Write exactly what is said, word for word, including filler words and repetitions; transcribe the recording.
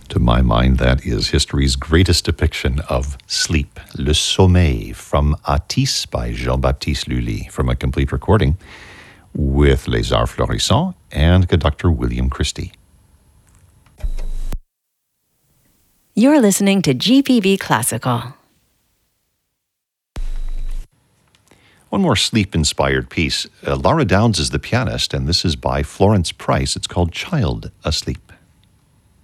To my mind, that is history's greatest depiction of sleep, Le Sommeil, from Atis by Jean-Baptiste Lully, from a complete recording with Les Arts Florissants and conductor William Christie. You're listening to G P V Classical. One more sleep-inspired piece. Uh, Laura Downs is the pianist, and this is by Florence Price. It's called Child Asleep.